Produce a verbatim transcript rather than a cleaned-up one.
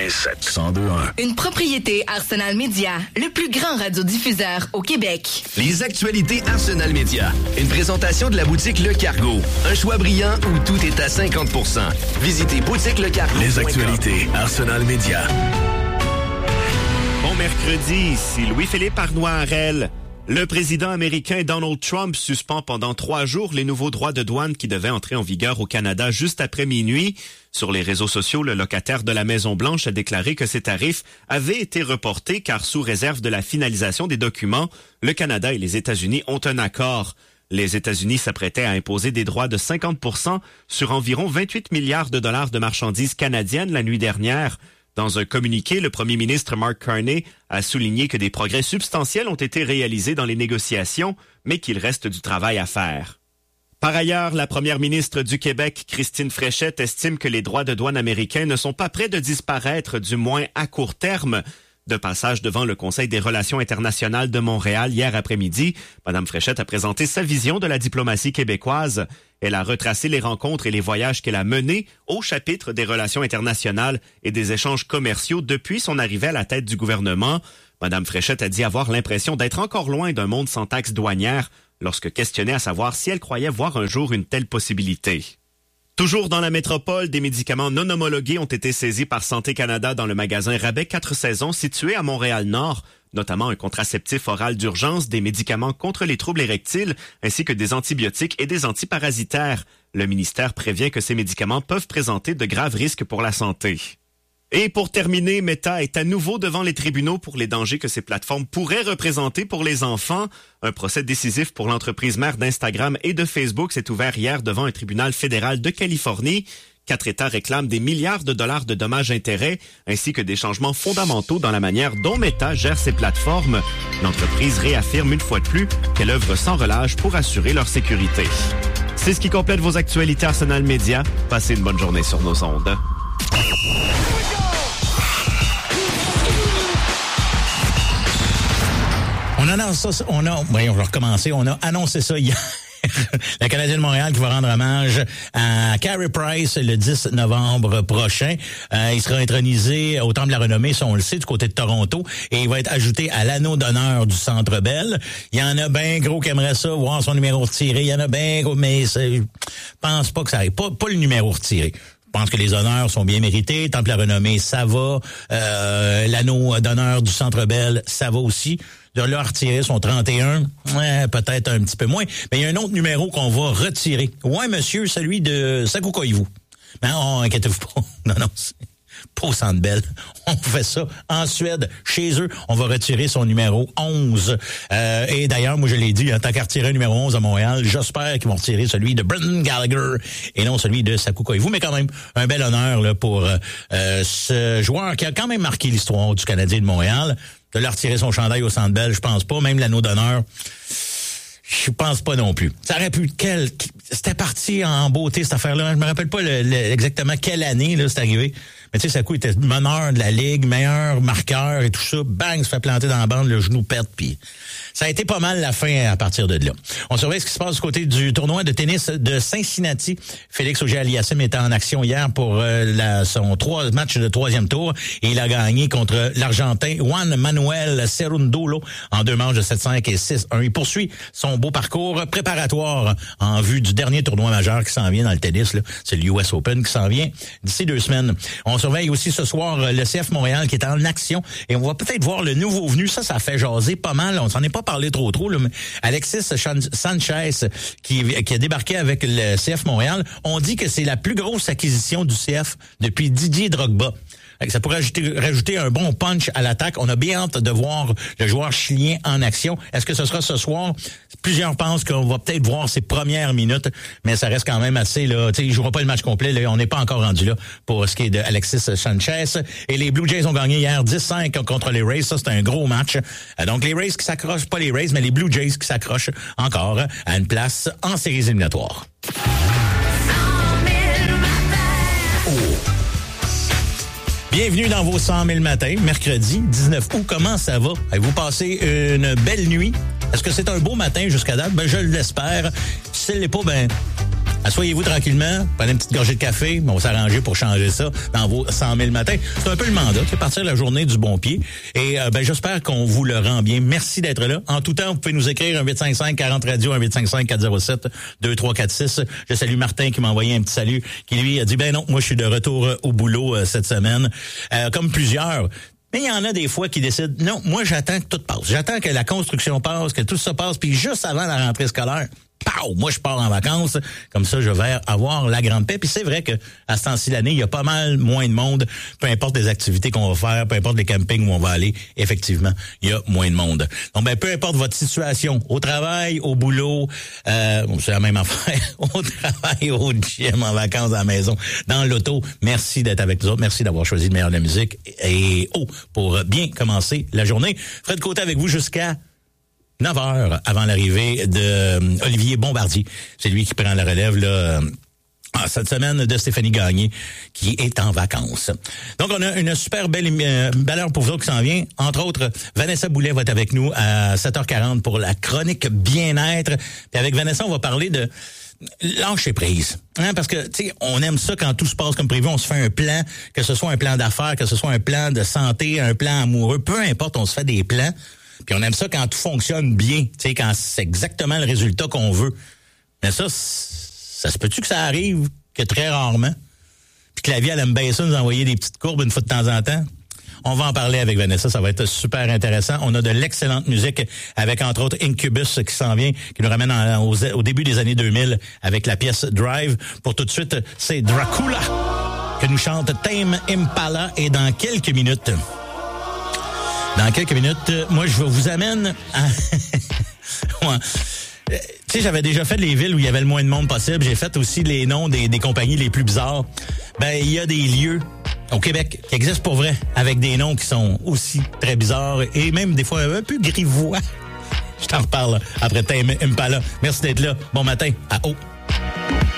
quatre-vingt-sept cent deux un. Une propriété Arsenal Media, le plus grand radiodiffuseur au Québec. Les actualités Arsenal Media. Une présentation de la boutique Le Cargo. Un choix brillant où tout est à cinquante pour cent. Visitez boutique le cargo. Les actualités Arsenal Media. Bon mercredi, ici Louis-Philippe Arnois-Harel. Le président américain Donald Trump suspend pendant trois jours les nouveaux droits de douane qui devaient entrer en vigueur au Canada juste après minuit. Sur les réseaux sociaux, le locataire de la Maison-Blanche a déclaré que ces tarifs avaient été reportés car sous réserve de la finalisation des documents, le Canada et les États-Unis ont un accord. Les États-Unis s'apprêtaient à imposer des droits de cinquante pour cent sur environ vingt-huit milliards de dollars de marchandises canadiennes la nuit dernière. Dans un communiqué, le premier ministre Mark Carney a souligné que des progrès substantiels ont été réalisés dans les négociations, mais qu'il reste du travail à faire. Par ailleurs, la première ministre du Québec, Christine Fréchette, estime que les droits de douane américains ne sont pas près de disparaître, du moins à court terme. De passage devant le Conseil des relations internationales de Montréal hier après-midi, Mme Fréchette a présenté sa vision de la diplomatie québécoise. Elle a retracé les rencontres et les voyages qu'elle a menés au chapitre des relations internationales et des échanges commerciaux depuis son arrivée à la tête du gouvernement. Mme Fréchette a dit avoir l'impression d'être encore loin d'un monde sans taxes douanières lorsque questionnée à savoir si elle croyait voir un jour une telle possibilité. Toujours dans la métropole, des médicaments non homologués ont été saisis par Santé Canada dans le magasin Rabais quatre saisons situé à Montréal-Nord, notamment un contraceptif oral d'urgence, des médicaments contre les troubles érectiles, ainsi que des antibiotiques et des antiparasitaires. Le ministère prévient que ces médicaments peuvent présenter de graves risques pour la santé. Et pour terminer, Meta est à nouveau devant les tribunaux pour les dangers que ces plateformes pourraient représenter pour les enfants. Un procès décisif pour l'entreprise mère d'Instagram et de Facebook s'est ouvert hier devant un tribunal fédéral de Californie. Quatre États réclament des milliards de dollars de dommages-intérêts ainsi que des changements fondamentaux dans la manière dont Meta gère ses plateformes. L'entreprise réaffirme une fois de plus qu'elle œuvre sans relâche pour assurer leur sécurité. C'est ce qui complète vos actualités Arsenal Media. Passez une bonne journée sur nos ondes. On annonce ça, on a, oui, on va recommencer, on a annoncé ça hier. La Canadienne de Montréal qui va rendre hommage à Carey Price le dix novembre prochain. Euh, il sera intronisé au Temple de la Renommée, ça on le sait, du côté de Toronto, et il va être ajouté à l'anneau d'honneur du Centre Bell. Il y en a bien gros qui aimeraient ça, voir son numéro retiré. Il y en a bien gros, mais je pense pas que ça arrive. Pas, pas le numéro retiré. Je pense que les honneurs sont bien mérités. Temple de la Renommée, ça va. Euh, l'anneau d'honneur du Centre Bell, ça va aussi. De leur retirer son trente et un, ouais, peut-être un petit peu moins. Mais il y a un autre numéro qu'on va retirer. Ouais, monsieur, celui de Saku Koivu. Mais non, inquiétez-vous pas. Non, non, c'est pas au Centre Bell. On fait ça en Suède, chez eux. On va retirer son numéro onze. Euh, et d'ailleurs, moi, je l'ai dit, en tant qu'à retirer un numéro onze à Montréal, j'espère qu'ils vont retirer celui de Brendan Gallagher et non celui de Saku Koivu. Mais quand même, un bel honneur là, pour euh, ce joueur qui a quand même marqué l'histoire du Canadien de Montréal. De leur retirer son chandail au Centre Bell, je pense pas. Même l'anneau d'honneur, je pense pas non plus. Ça aurait pu... Quel, c'était parti en beauté, cette affaire-là. Je me rappelle pas le, le, exactement quelle année là c'est arrivé. Mais tu sais, Saku était meneur de la Ligue, meilleur marqueur et tout ça. Bang, se fait planter dans la bande, le genou pète, puis ça a été pas mal la fin à partir de là. On surveille ce qui se passe du côté du tournoi de tennis de Cincinnati. Félix Auger-Aliassime était en action hier pour euh, la, son trois match de troisième tour et il a gagné contre l'Argentin Juan Manuel Cerundolo en deux manches de sept cinq et six un. Il poursuit son beau parcours préparatoire en vue du dernier tournoi majeur qui s'en vient dans le tennis. Là. C'est le U S Open qui s'en vient d'ici deux semaines. On surveille aussi ce soir le C F Montréal qui est en action et on va peut-être voir le nouveau venu. Ça, ça fait jaser pas mal. On s'en est pas parlé trop trop. Là, mais Alexis Sanchez qui, qui a débarqué avec le C F Montréal, on dit que c'est la plus grosse acquisition du C F depuis Didier Drogba. Ça pourrait rajouter, rajouter un bon punch à l'attaque. On a bien hâte de voir le joueur chilien en action. Est-ce que ce sera ce soir? Plusieurs pensent qu'on va peut-être voir ses premières minutes, mais ça reste quand même assez, là. Tu sais, il jouera pas le match complet, là. On n'est pas encore rendu là pour ce qui est de Alexis Sanchez. Et les Blue Jays ont gagné hier dix cinq contre les Rays. Ça, c'est un gros match. Donc, les Rays qui s'accrochent, pas les Rays, mais les Blue Jays qui s'accrochent encore à une place en séries éliminatoires. Bienvenue dans vos cent mille matins, mercredi dix-neuf août. Comment ça va? Avez-vous passé une belle nuit? Est-ce que c'est un beau matin jusqu'à date? Ben, je l'espère. Si ce n'est pas, ben, Asseyez-vous tranquillement, prenez une petite gorgée de café, mais on va s'arranger pour changer ça dans vos cent mille matins. C'est un peu le mandat, c'est partir la journée du bon pied. Et euh, ben j'espère qu'on vous le rend bien. Merci d'être là. En tout temps, vous pouvez nous écrire un huit cinq cinq quarante radio, un huit cinq cinq quatre zéro sept deux trois quatre six. Je salue Martin qui m'a envoyé un petit salut, qui lui a dit, ben non, moi je suis de retour au boulot euh, cette semaine. Euh, comme plusieurs. Mais il y en a des fois qui décident, non, moi j'attends que tout passe. J'attends que la construction passe, que tout ça passe, puis juste avant la rentrée scolaire, pow, moi je pars en vacances. Comme ça, je vais avoir la grande paix. Puis c'est vrai que à ce temps-ci de l'année, il y a pas mal moins de monde. Peu importe les activités qu'on va faire, peu importe les campings où on va aller, effectivement, il y a moins de monde. Donc, ben, peu importe votre situation, au travail, au boulot, euh, c'est la même affaire, au travail, au gym, en vacances, à la maison, dans l'auto. Merci d'être avec nous autres. Merci d'avoir choisi le meilleur de la musique. Et oh, pour bien commencer la journée. Fred Côté avec vous jusqu'à neuf heures avant l'arrivée de euh, Olivier Bombardier. C'est lui qui prend la relève là, euh, cette semaine de Stéphanie Gagné, qui est en vacances. Donc, on a une super belle, euh, belle heure pour vous autres qui s'en vient. Entre autres, Vanessa Boulet va être avec nous à sept heures quarante pour la chronique bien-être. Puis avec Vanessa, on va parler de lâcher prise. Hein, parce que, tu sais, on aime ça quand tout se passe comme prévu. On se fait un plan, que ce soit un plan d'affaires, que ce soit un plan de santé, un plan amoureux. Peu importe, on se fait des plans. Puis on aime ça quand tout fonctionne bien, tu sais, quand c'est exactement le résultat qu'on veut. Mais ça, ça se peut-tu que ça arrive que très rarement? Puis que la vie, elle aime bien ça, nous envoyer des petites courbes une fois de temps en temps? On va en parler avec Vanessa, ça va être super intéressant. On a de l'excellente musique avec, entre autres, Incubus qui s'en vient, qui nous ramène en, au, au début des années deux mille avec la pièce Drive. Pour tout de suite, c'est Dracula que nous chante Tame Impala. Et dans quelques minutes... Dans quelques minutes, moi, je vous amène à... ouais. Tu sais, j'avais déjà fait les villes où il y avait le moins de monde possible. J'ai fait aussi les noms des, des compagnies les plus bizarres. Ben, il y a des lieux au Québec qui existent pour vrai, avec des noms qui sont aussi très bizarres et même des fois un peu grivois. Je t'en reparle après Tame Impala. Merci d'être là. Bon matin. À haut.